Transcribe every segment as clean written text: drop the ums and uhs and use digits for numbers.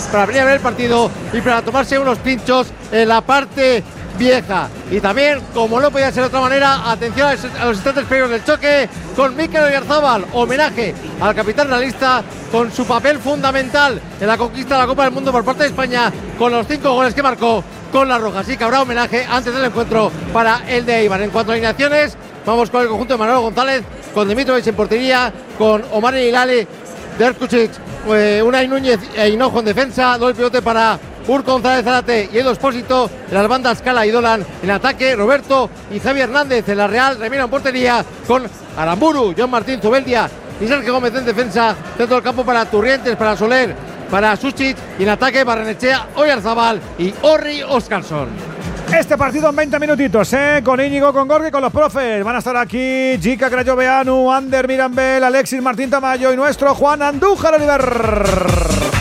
para venir a ver el partido y para tomarse unos pinchos en la parte vieja. Y también, como no podía ser de otra manera, atención a los instantes previos del choque con Mikel Oyarzabal, homenaje al capitán realista con su papel fundamental en la conquista de la Copa del Mundo por parte de España, con los 5 goles que marcó con la roja. Así que habrá homenaje antes del encuentro para el de Eibar. En cuanto a alineaciones, vamos con el conjunto de Manolo González, con Dimitrovic en portería, con Omar Hilali, Derkušić, Unai Núñez e Hinojo en defensa, doble pivote para Urko González Zárate y Edu Expósito, en las bandas Cala y Dolan, en ataque Roberto y Javi Hernández, en la Real Remiro en portería, con Aramburu, Joan Martín Zubeldia y Sergio Gómez en defensa, dentro del campo para Turrientes, para Soler, para Sušić, y en ataque Barrenechea, Oyarzabal y Orri Óscarsson. Este partido en 20 minutitos, con Íñigo, con Gorka y con los profes. Van a estar aquí Jica Crayoveanu, Ander Mirambel, Alexis Martín Tamayo y nuestro Juan Andújar Oliver.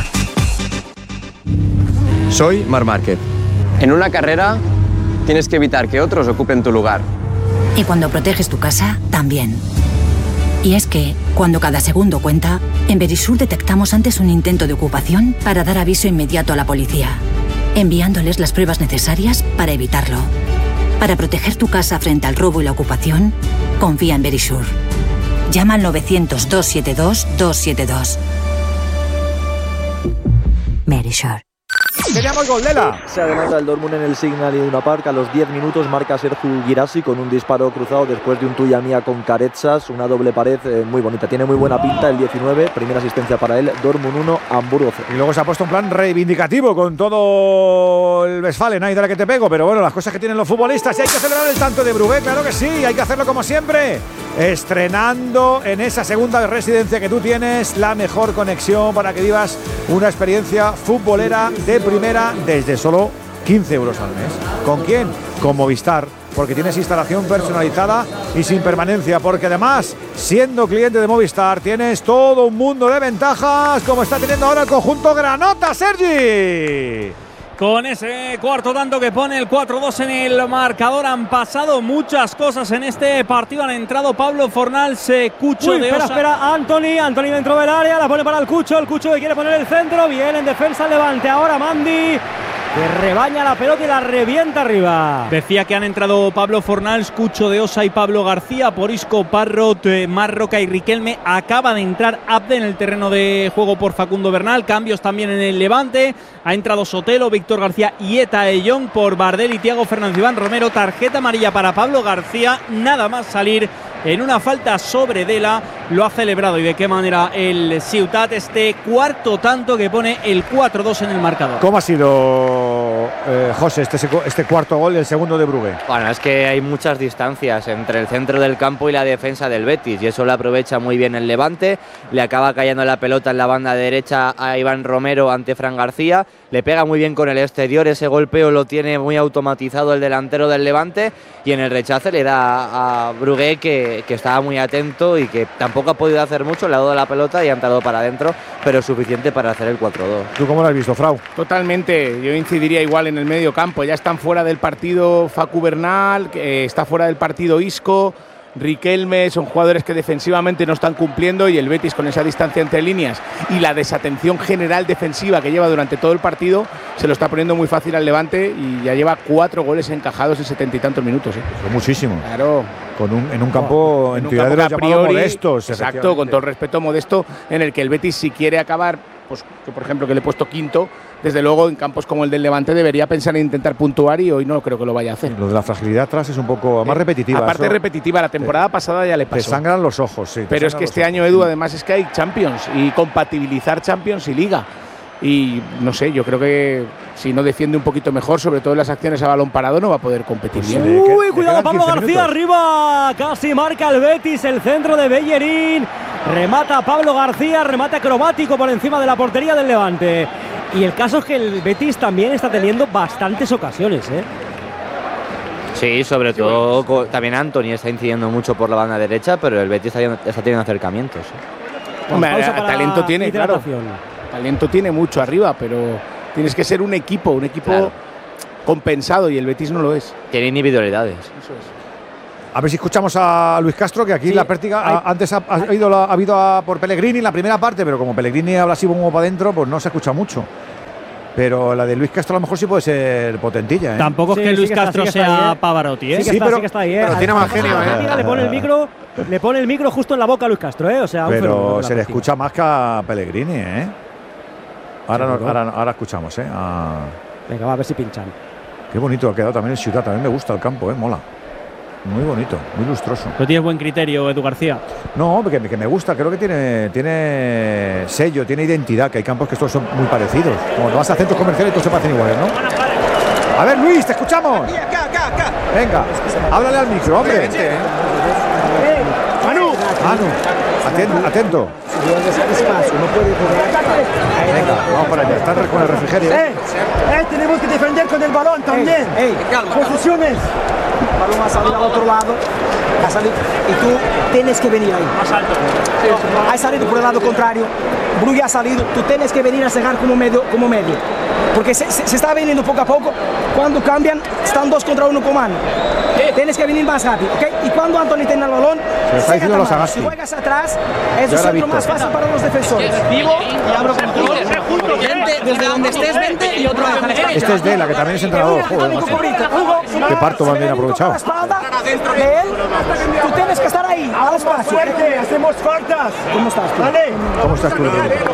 Soy Marc Márquez. En una carrera tienes que evitar que otros ocupen tu lugar. Y cuando proteges tu casa, también. Y es que, cuando cada segundo cuenta, en Verisur detectamos antes un intento de ocupación para dar aviso inmediato a la policía, enviándoles las pruebas necesarias para evitarlo. Para proteger tu casa frente al robo y la ocupación, confía en Verisur. Llama al 900-272-272. Verisur. Teníamos gol, Lela. Se adelanta el Dortmund en el Signal Iduna Park. A los 10 minutos marca Serhou Guirassy con un disparo cruzado después de un tuya mía con Caretsas. Una doble pared muy bonita. Tiene muy buena pinta el 19. Primera asistencia para él. Dortmund 1, Hamburgo 0. Y luego se ha puesto un plan reivindicativo con todo el Westfalen. Ahí de la que te pego. Pero bueno, las cosas que tienen los futbolistas. Y hay que celebrar el tanto de Brugge. Claro que sí. Hay que hacerlo como siempre. Estrenando en esa segunda residencia que tú tienes la mejor conexión para que vivas una experiencia futbolera de primera desde solo 15 euros al mes. ¿Con quién? Con Movistar, porque tienes instalación personalizada y sin permanencia, porque además, siendo cliente de Movistar, tienes todo un mundo de ventajas, como está teniendo ahora el conjunto Granota, Sergi. Con ese cuarto tanto que pone el 4-2 en el marcador, han pasado muchas cosas en este partido. Han entrado Pablo Fornals, Cucho de Osa. Espera, Anthony dentro del área, la pone para el Cucho que quiere poner el centro, bien en defensa, Levante ahora Mandi, que rebaña la pelota y la revienta arriba. Decía que han entrado Pablo Fornals, Cucho de Osa y Pablo García, por Isco, Parrot, Marroca y Riquelme. Acaba de entrar Abde en el terreno de juego por Facundo Bernal. Cambios también en el Levante. Ha entrado Sotelo, Víctor García y Eta Ellón por Bardel y Thiago Fernández. Iván Romero, tarjeta amarilla para Pablo García. Nada más salir en una falta sobre Dela. Lo ha celebrado y de qué manera el Ciutat, este cuarto tanto que pone el 4-2 en el marcador. ¿Cómo ha sido, José, este cuarto gol y el segundo de Brugge? Bueno, es que hay muchas distancias entre el centro del campo y la defensa del Betis, y eso lo aprovecha muy bien el Levante. Le acaba cayendo la pelota en la banda derecha a Iván Romero ante Fran García. Le pega muy bien con el exterior, ese golpeo lo tiene muy automatizado el delantero del Levante, y en el rechace le da a Brugge que estaba muy atento y que tampoco ha podido hacer mucho. Le ha dado la pelota y ha entrado para adentro, pero suficiente para hacer el 4-2. ¿Tú cómo lo has visto, Frau? Totalmente, yo incidiría igual en el medio campo. Ya están fuera del partido Facu Bernal, está fuera del partido Isco, Riquelme. Son jugadores que defensivamente no están cumpliendo, y el Betis, con esa distancia entre líneas y la desatención general defensiva que lleva durante todo el partido, se lo está poniendo muy fácil al Levante, y ya lleva 4 goles encajados en 70 y tantos minutos. Pues muchísimo. Claro. En un campo, en teoría de los llamados modestos. Exacto, con todo el respeto, modesto, en el que el Betis, si quiere acabar, pues yo, por ejemplo, que le he puesto quinto, desde luego en campos como el del Levante debería pensar en intentar puntuar, y hoy no creo que lo vaya a hacer. Lo de la fragilidad atrás es un poco más repetitiva. Aparte repetitiva, la temporada pasada ya le pasó. Te sangran los ojos, sí. Pero es que este año, Edu, además es que hay Champions, y compatibilizar Champions y Liga. Y no sé, yo creo que si no defiende un poquito mejor, sobre todo en las acciones a balón parado, no va a poder competir bien. Uy, cuidado, Pablo García arriba, casi marca el Betis, el centro de Bellerín, remata Pablo García, remate acrobático por encima de la portería del Levante. Y el caso es que el Betis también está teniendo bastantes ocasiones, Sí, sobre todo también Anthony está incidiendo mucho por la banda derecha, pero el Betis está teniendo acercamientos. Hombre, talento tiene, claro. Talento tiene mucho arriba, pero tienes que ser un equipo claro, compensado, y el Betis no lo es. Tiene individualidades. Eso es. A ver si escuchamos a Luis Castro, que aquí la práctica antes ha habido por Pellegrini en la primera parte, pero como Pellegrini habla así como para adentro, pues no se escucha mucho. Pero la de Luis Castro a lo mejor sí puede ser potentilla, ¿eh? Tampoco es que Luis Castro sea Pavarotti, ¿eh? Sí que está ahí, ¿eh? Pero tiene más genio, ¿eh? Le pone el micro justo en la boca a Luis Castro, ¿eh? O sea, pero se le escucha más que a Pellegrini, ¿eh? Ahora escuchamos, ¿eh? Venga, va a ver si pinchan. Qué bonito ha quedado también el Ciutat. También me gusta el campo, ¿eh? Mola. Muy bonito, muy lustroso. ¿Tú tienes buen criterio, Edu García? No, que me gusta. Creo que tiene sello, tiene identidad. Que hay campos que estos son muy parecidos. Como te vas a centros comerciales, todos se parecen iguales, ¿no? A ver, Luis, te escuchamos. Acá. Venga, háblale al micro, hombre. Manu, atento. Venga, vamos para allá. Está con el refrigerio. Tenemos que defender con el balón también. Posiciones. El balón va a salir al otro lado. Va a salir. Y tú tienes que venir ahí. Más alto. Ha salido por el lado contrario. Brugge ha salido. Tú tienes que venir a cegar como medio. Porque se está viniendo poco a poco. Cuando cambian, están 2 contra 1 con mano. Tienes que venir más rápido, ¿ok? Y cuando Anthony tenga el balón, si juegas atrás, es un centro más fácil para los defensores. Vivo y abro control. Desde donde estés, vente y otro déjale. Este es Dela, que también es entrenador. Joder, qué parto más bien aprovechado. De él, tú tienes que estar ahí, al espacio. Hacemos faltas. ¿Cómo estás tú? ¿Cómo estás tú?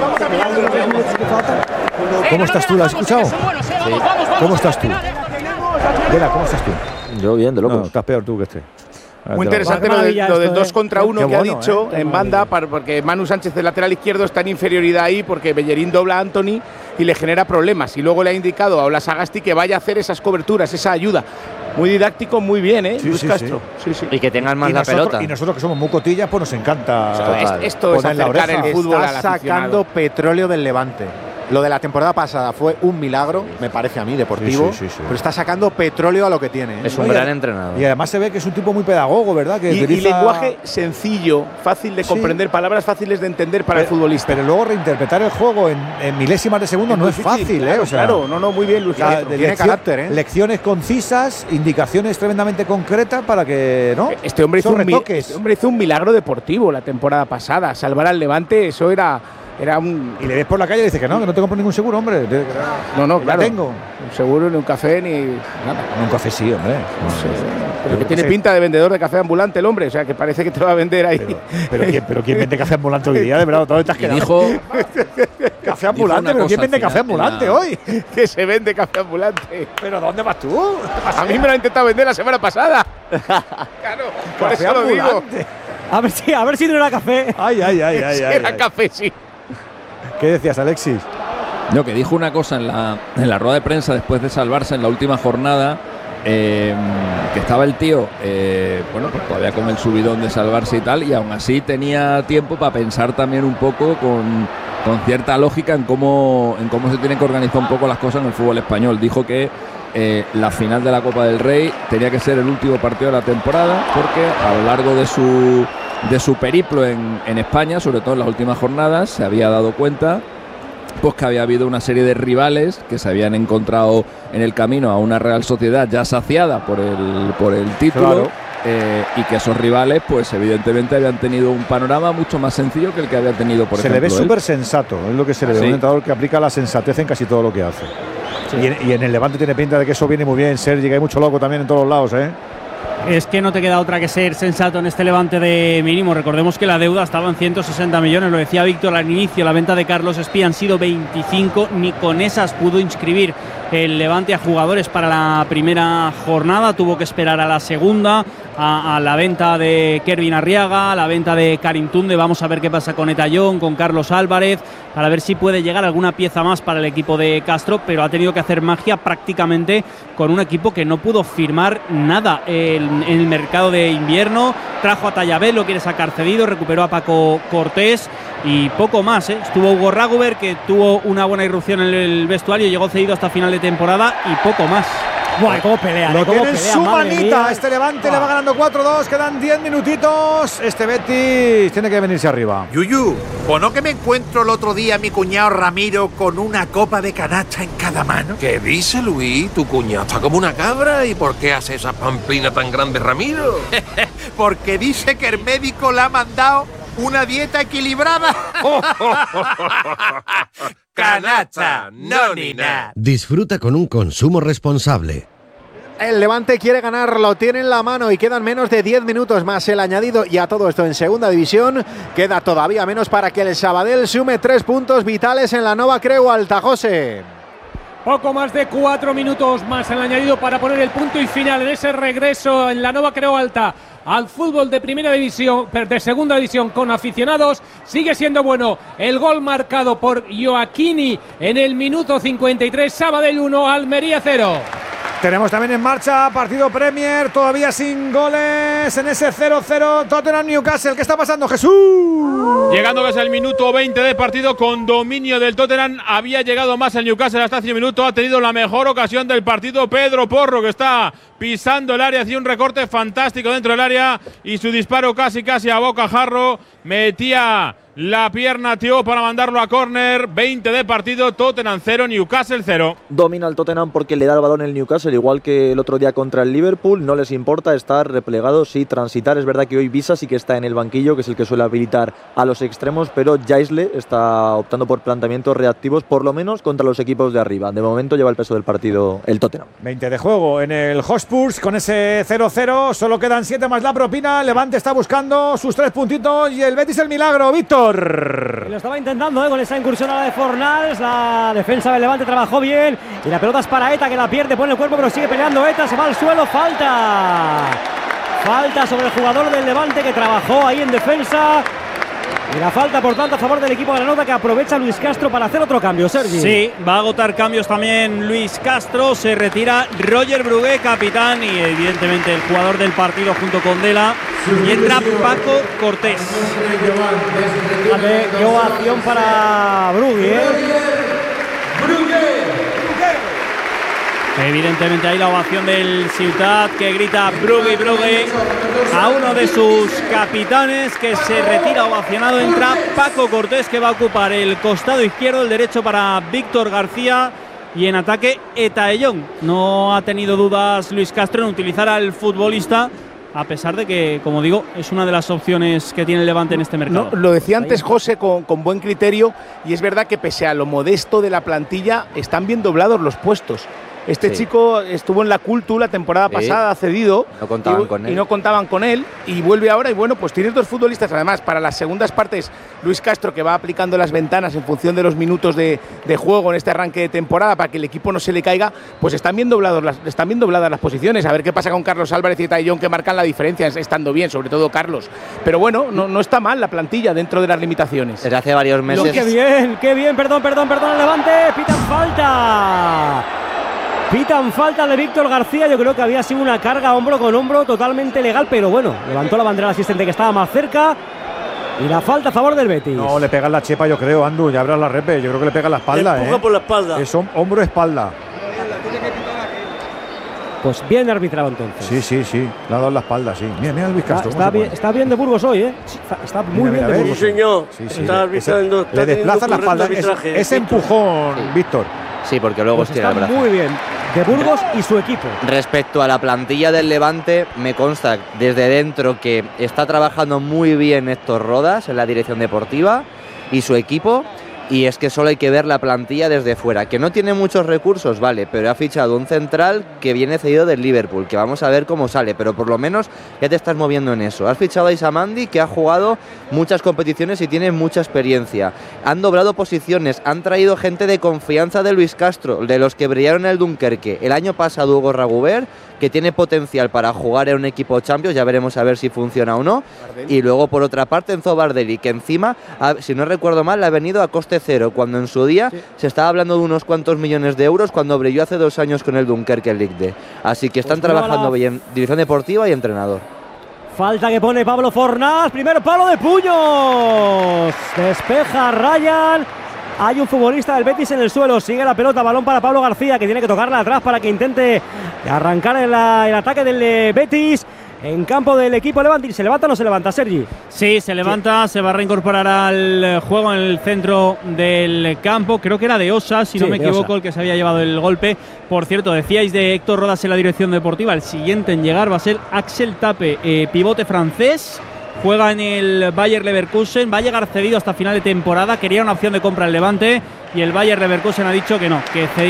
¿Cómo estás tú? ¿La has escuchado? Sí. ¿Cómo estás tú? Dela, ¿cómo estás tú? Yo bien, de locos. No, estás peor tú que este. Muy interesante lo del 2 contra 1 que ha dicho en banda, porque Manu Sánchez, el lateral izquierdo, está en inferioridad ahí porque Bellerín dobla a Anthony y le genera problemas. Y luego le ha indicado a Ola Sagasti que vaya a hacer esas coberturas, esa ayuda. Muy didáctico, muy bien, ¿eh? Luis Castro. Sí. Y que tengan más la pelota. Y nosotros que somos muy cotillas, pues nos encanta. Esto es acercar el fútbol al aficionado. Está sacando petróleo del Levante. Lo de la temporada pasada fue un milagro, me parece a mí, deportivo, sí. Pero está sacando petróleo a lo que tiene. Es un gran entrenador. Y además se ve que es un tipo muy pedagogo, ¿verdad? Que y lenguaje sencillo, fácil de comprender, palabras fáciles de entender para el futbolista. Pero luego reinterpretar el juego en milésimas de segundo no es fácil, claro, ¿eh? O sea, muy bien, Luis Castro. Tiene carácter, ¿eh? Lecciones concisas, indicaciones tremendamente concretas para que, ¿no? Este hombre hizo un milagro deportivo la temporada pasada. Salvar al Levante, eso era un… Y le ves por la calle y dices que no te compro ningún seguro, hombre. No, claro. Tengo. Un seguro, ni un café, ni nada. Un café sí, hombre. Pero que tiene pinta de vendedor de café ambulante el hombre, o sea, que parece que te va a vender ahí. Pero ¿quién vende café ambulante hoy día? De verdad, todo estás quedando. Dijo café ambulante, pero ¿quién vende café ambulante hoy? Que se vende café ambulante. ¿Pero dónde vas tú? A mí me lo ha intentado vender la semana pasada. Claro, por café eso lo digo. ambulante. A ver si no era café. Ay. Era café, sí. ¿Qué decías, Alexis? No, que dijo una cosa en la rueda de prensa después de salvarse en la última jornada, que estaba el tío, pues todavía con el subidón de salvarse y tal, y aún así tenía tiempo para pensar también un poco con cierta lógica en cómo se tienen que organizar un poco las cosas en el fútbol español. Dijo que la final de la Copa del Rey tenía que ser el último partido de la temporada, porque a lo largo de su periplo en España, sobre todo en las últimas jornadas, se había dado cuenta pues que había habido una serie de rivales que se habían encontrado en el camino a una Real Sociedad ya saciada por el título. Claro. Y que esos rivales, pues evidentemente habían tenido un panorama mucho más sencillo que el que había tenido, por ejemplo. Se le ve súper sensato, es lo que se le ve, un entrenador que aplica la sensatez en casi todo lo que hace. Sí. Y en el Levante tiene pinta de que eso viene muy bien, Sergi, que hay mucho loco también en todos los lados, ¿eh? Es que no te queda otra que ser sensato en este Levante de mínimo. Recordemos que la deuda estaba en 160 millones, lo decía Víctor al inicio. La venta de Carlos Espía han sido 25, ni con esas pudo inscribir el Levante a jugadores para la primera jornada. Tuvo que esperar a la segunda, a la venta de Kervin Arriaga, a la venta de Karim Tunde. Vamos a ver qué pasa con Etayón, con Carlos Álvarez, para ver si puede llegar alguna pieza más para el equipo de Castro, pero ha tenido que hacer magia prácticamente con un equipo que no pudo firmar nada en el mercado de invierno. Trajo a Tallabel, lo quiere sacar cedido, recuperó a Paco Cortés y poco más, ¿eh? Estuvo Hugo Raguber, que tuvo una buena irrupción en el vestuario, llegó cedido hasta final de temporada, y poco más. Buah, cómo pelea, lo tiene en su manita. Este Levante le va ganando 4-2, quedan 10 minutitos. Este Betis tiene que venirse arriba. Yuyu, ¿o no que me encuentro el otro día a mi cuñado Ramiro con una copa de canasta en cada mano? ¿Qué dice, Luis? Tu cuñado está como una cabra. ¿Y por qué hace esa pamplina tan grande, Ramiro? Porque dice que el médico le ha mandado una dieta equilibrada. Canasta, no ni nada. Disfruta con un consumo responsable. El Levante quiere ganar, lo tiene en la mano y quedan menos de 10 minutos más el añadido, y a todo esto en segunda división queda todavía menos para que el Sabadell sume 3 puntos vitales en la Nova Creu Alta. José. Poco más de 4 minutos más el añadido para poner el punto y final en ese regreso en la Nova Creu Alta al fútbol de primera división, de segunda división con aficionados. Sigue siendo bueno el gol marcado por Joaquini en el minuto 53. Sabadell 1, Almería 0. Tenemos también en marcha partido Premier, todavía sin goles en ese 0-0 Tottenham-Newcastle. ¿Qué está pasando, Jesús? Llegando casi al minuto 20 de partido con dominio del Tottenham. Había llegado más el Newcastle hasta hace un minuto. Ha tenido la mejor ocasión del partido Pedro Porro, que está pisando el área. Hacía un recorte fantástico dentro del área y su disparo casi a bocajarro. Metía la pierna Thiago para mandarlo a córner. 20 de partido, Tottenham 0, Newcastle 0. Domina el Tottenham porque le da el balón el Newcastle, igual que el otro día contra el Liverpool. No les importa estar replegados y transitar. Es verdad que hoy Visa sí que está en el banquillo, que es el que suele habilitar a los extremos, pero Jaisle está optando por planteamientos reactivos, por lo menos contra los equipos de arriba. De momento lleva el peso del partido el Tottenham. 20 de juego en el Hotspur con ese 0-0. Solo quedan 7 más la propina. Levante está buscando sus 3 puntitos y el Betis el milagro. Víctor. Lo estaba intentando con esa incursión a la de Fornals. La defensa del Levante trabajó bien y la pelota es para Eta, que la pierde, pone el cuerpo pero sigue peleando. Eta se va al suelo, falta sobre el jugador del Levante que trabajó ahí en defensa. Y la falta, por tanto, a favor del equipo de la Nota, que aprovecha Luis Castro para hacer otro cambio, Sergi. Sí, va a agotar cambios también Luis Castro. Se retira Roger Brugué, capitán, y evidentemente el jugador del partido junto con Dela. Y entra Paco Cortés. Fíjate, qué ovación para Brugué. Evidentemente ahí la ovación del Ciutat, que grita Brugui, Brugui a uno de sus capitanes, que se retira ovacionado. Entra Paco Cortés, que va a ocupar el costado izquierdo, el derecho para Víctor García, y en ataque Etaellón. No ha tenido dudas Luis Castro en utilizar al futbolista, a pesar de que, como digo, es una de las opciones que tiene el Levante en este mercado. No, lo decía antes José con buen criterio, y es verdad que pese a lo modesto de la plantilla, están bien doblados los puestos. Este chico estuvo en la Cultu la temporada pasada, cedido, no contaban con él. Y no contaban con él, y vuelve ahora. Y bueno, pues tienes 2 futbolistas. Además, para las segundas partes, Luis Castro, que va aplicando las ventanas en función de los minutos de juego en este arranque de temporada, para que el equipo no se le caiga, pues están bien dobladas las posiciones. A ver qué pasa con Carlos Álvarez y Etaellón, que marcan la diferencia estando bien, sobre todo Carlos. Pero bueno, no está mal la plantilla dentro de las limitaciones. Desde hace varios meses. Qué bien, perdón, el Levante. Pitan falta de Víctor García. Yo creo que había sido una carga hombro con hombro totalmente legal, pero bueno, levantó la bandera el asistente, que estaba más cerca. Y la falta a favor del Betis. No, le pega en la chepa, yo creo, Andu. Ya abras la repe. Yo creo que le pega en la espalda. Le empuja por la espalda. Es hombro-espalda. Pues bien arbitrado entonces. Sí. Le ha dado en la espalda, sí. Mira Luis Castro. Está bien de Burgos hoy, ¿eh? Está muy bien de Burgos. Sí, señor. Está arbitrando. Le desplaza la espalda. Ese empujón, Víctor. Sí, porque luego estira el brazo. Muy bien, de Burgos y su equipo. Respecto a la plantilla del Levante, me consta desde dentro que está trabajando muy bien Héctor Rodas en la dirección deportiva y su equipo. Y es que solo hay que ver la plantilla desde fuera, que no tiene muchos recursos, vale, pero ha fichado un central que viene cedido del Liverpool, que vamos a ver cómo sale, pero por lo menos ya te estás moviendo en eso. Has fichado a Isamandi, que ha jugado muchas competiciones y tiene mucha experiencia. Han doblado posiciones, han traído gente de confianza de Luis Castro, de los que brillaron en el Dunkerque. El año pasado Hugo Ragubert, que tiene potencial para jugar en un equipo Champions, ya veremos a ver si funciona o no. Y luego por otra parte Enzo Bardelli, que encima, si no recuerdo mal, le ha venido a coste cero, cuando en su día se estaba hablando de unos cuantos millones de euros cuando brilló hace 2 años con el Dunkerque en Ligue D. Así que están trabajando bien, dirección deportiva y entrenador. Falta que pone Pablo Fornals, primer palo de puños, despeja Ryan. Hay un futbolista del Betis en el suelo, sigue la pelota, balón para Pablo García, que tiene que tocarla atrás para que intente arrancar el ataque del Betis. En campo del equipo Levante. ¿Se levanta o no se levanta, Sergi? Sí, se levanta, se va a reincorporar al juego en el centro del campo. Creo que era de Osa, si no me equivoco, el que se había llevado el golpe. Por cierto, decíais de Héctor Rodas en la dirección deportiva. El siguiente en llegar va a ser Axel Tape, pivote francés. Juega en el Bayer Leverkusen, va a llegar cedido hasta final de temporada. Quería una opción de compra el Levante y el Bayer Leverkusen ha dicho que no, que